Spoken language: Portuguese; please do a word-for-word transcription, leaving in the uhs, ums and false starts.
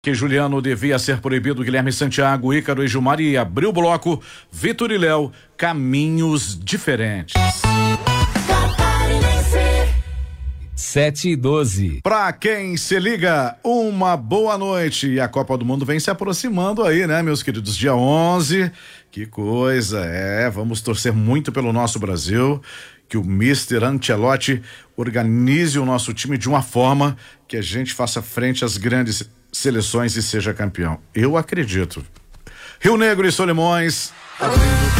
Que Juliano devia ser proibido, Guilherme Santiago, Ícaro e Gilmar, abriu o bloco, Vitor e Léo, caminhos diferentes. Sete e doze. Pra quem se liga, uma boa noite. E a Copa do Mundo vem se aproximando aí, né, meus queridos? Dia onze, que coisa, é, vamos torcer muito pelo nosso Brasil, que o mister Ancelotti organize o nosso time de uma forma que a gente faça frente às grandes seleções e seja campeão. Eu acredito. Rio Negro e Solimões, abrindo